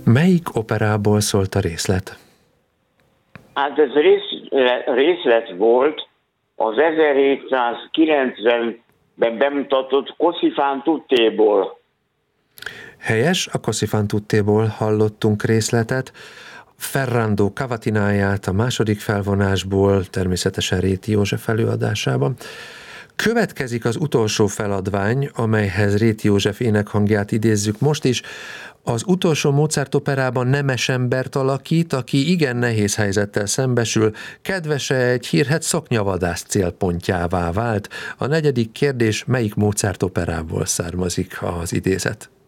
Melyik operából szólt a részlet? Hát ez részlet volt az 1790-ben bemutatott Cosi fan tuttéból. Helyes, a Cosi fan tuttéból hallottunk részletet. Ferrando Cavatináját a második felvonásból, természetesen Réti József előadásában. Következik az utolsó feladvány, amelyhez Réti József énekhangját idézzük most is. Az utolsó Mozart operában nemes embert alakít, aki igen nehéz helyzettel szembesül, kedvese egy hírhedt szoknyavadász célpontjává vált. A negyedik kérdés, melyik Mozart operából származik az idézet?